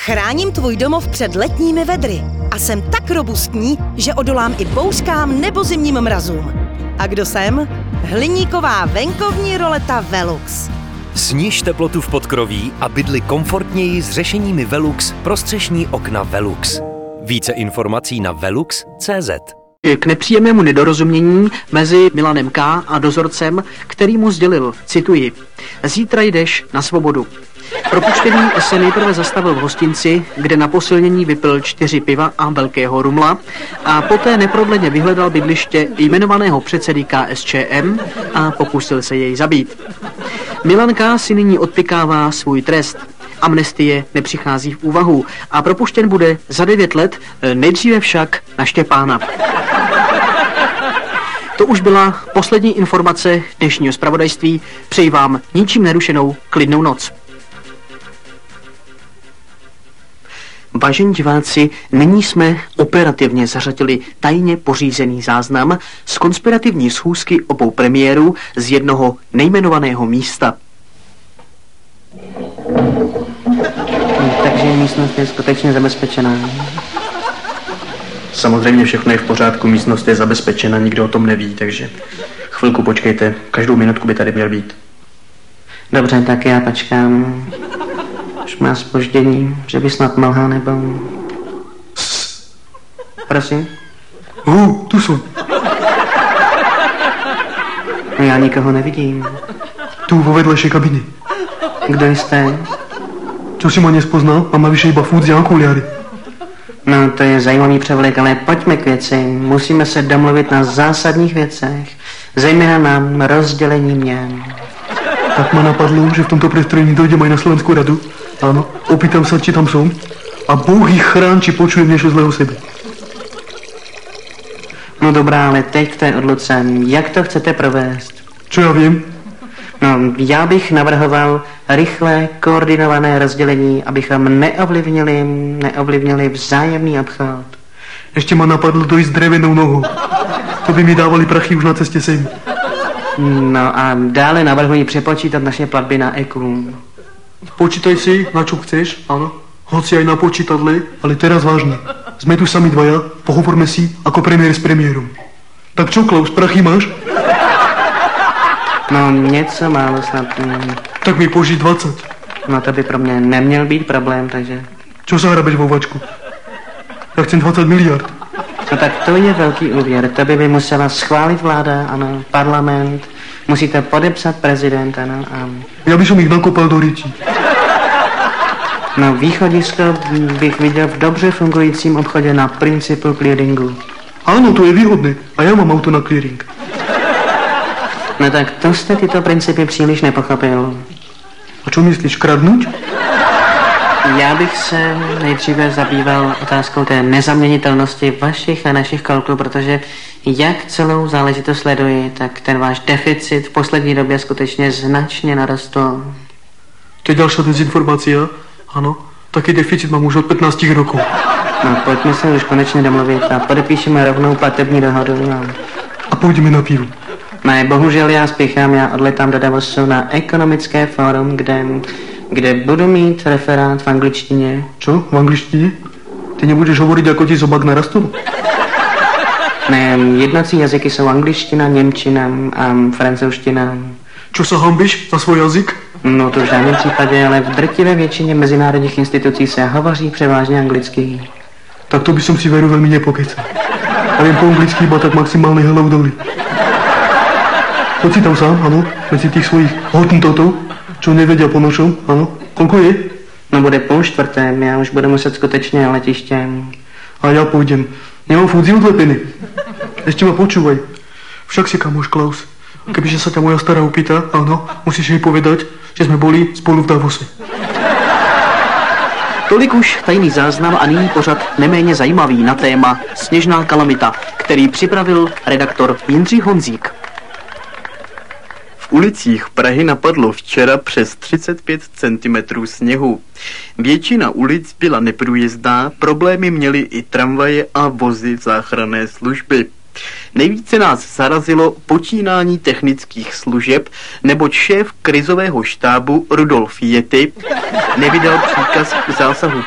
Chráním tvůj domov před letními vedry a jsem tak robustní, že odolám i bouřkám nebo zimním mrazům. A kdo jsem? Hliníková venkovní roleta Velux. Sniž teplotu v podkroví a bydli komfortněji s řešeními Velux pro střešní okna Velux. Více informací na velux.cz. K nepříjemnému nedorozumění mezi Milanem K. a dozorcem, který mu sdělil, cituji, zítra jdeš na svobodu. Propuštěný se nejprve zastavil v hostinci, kde na posilnění vypil 4 piva a velkého rumla a poté neprodleně vyhledal bydliště jmenovaného předsedy KSČM a pokusil se jej zabít. Milan K. si nyní odpykává svůj trest. Amnestie nepřichází v úvahu a propuštěn bude za 9 let, nejdříve však na Štěpána. To už byla poslední informace dnešního zpravodajství. Přeji vám ničím nerušenou klidnou noc. Vážení diváci, nyní jsme operativně zařadili tajně pořízený záznam z konspirativní schůzky obou premiérů z jednoho nejmenovaného místa. Takže místnost je skutečně zabezpečená. Samozřejmě všechno je v pořádku, místnost je zabezpečena, nikdo o tom neví, takže chvilku počkejte, každou minutku by tady měl být. Dobře, tak já počkám. Už má zpoždění, že by snad mohl, nebo... Prosím? Tu jsou. No já nikoho nevidím. Tu vo vedlejšej kabine. Kdo jste? Čo si ma nespoznal? Mám navyše iba fúdzi a okuliare. No, to je zajímavý převlek, ale pojďme k věci. Musíme se domluvit na zásadních věcech. Zejména na rozdělení měn. Tak ma napadlo, že v tomto prestrojení dojdem aj na Slovenskú radu. Áno, opýtam sa, či tam som. A Boh ich chrán, či počujem niečo zlé o sebe. No dobrá, ale teď k té odluce. Jak to chcete provést? Čo ja viem? No, já bych navrhoval rychlé, koordinované rozdělení, abychom neovlivnili vzájemný obchod. Ešte ma napadlo dojsť s drevenou nohou. To by mi dávali prachy už na ceste sem. No a dále navrhuji přepočítat naše platby na EQ. Počítaj si, na čo chceš, áno. Hoci aj na počítadle, ale teraz vážne. Sme tu sami dvaja, pohovorme si ako premiér s premiérom. Tak čo, Klaus, prachy máš? No, něco málo snad. Tak mi požič 20. No to by pro mě neměl být problém, takže... Čo sa hrabeš vo vačku? Ja chcem 20 miliard. No tak to je velký úvěr, to by musela schválit vláda, ano, parlament, musí to podepsat prezident, ano, a... Ja by som ich nakopal do rečí. No východisko bych viděl v dobře fungujícím obchodě na principu clearingu. Áno, to je výhodné. A ja mám auto na clearing. No tak to jste tyto principy příliš nepochopil. A čo myslíš, kradnúť? Já bych se nejdříve zabýval otázkou té nezaměnitelnosti vašich a našich kolků, protože jak celou záležitost sleduji, tak ten váš deficit v poslední době skutečně značně narostl. To je ďalšia dezinformácia. Áno, taký deficit mám už od 15 rokov. No pojďme se už konečně domluvit a podepíšeme rovnou platební dohodu. A půjdeme na pivo. Ne, bohužel já spěchám, já odletám do Davosu na ekonomické fórum, kde budu mít referát v angličtině. Čo? V angličtině? Ty nebudeš hovoriť, ako ti zobák narastol? Ne, jednací jazyky jsou angličtina, němčina a francouzština. Čo sa hambíš za svoj jazyk? No to v žádném případě, ale v drtivé většině mezinárodních institucí se hovoří převážně anglicky. Tak to by som si veru veľmi nepokecal. A viem po anglicky iba tak maximálne hello dolly. Poď si tam sám, áno, medzi tých svojich hotentotov, čo nevedia po nošom, áno. Koľko je? No bude 3:30, já už budu muset skutečně na letiště. A ja pôjdem. Nemám fúdzi odlepený. Ešte ma počúvaj. Však si kamoš Klaus. Kebyže sa ťa moja stará opýta, áno, musíš jej povedať, že sme boli spolu v Davose. Tolik už tajný záznam a nyní pořad neméně zajímavý na téma Sněžná kalamita, který připravil redaktor Jindřich Honzík. V ulicích Prahy napadlo včera přes 35 cm sněhu. Většina ulic byla neprůjezdná, problémy měly i tramvaje a vozy záchranné služby. Nejvíce nás zarazilo počínání technických služeb, neboť šéf krizového štábu Rudolf Jetty nevydal příkaz k zásahu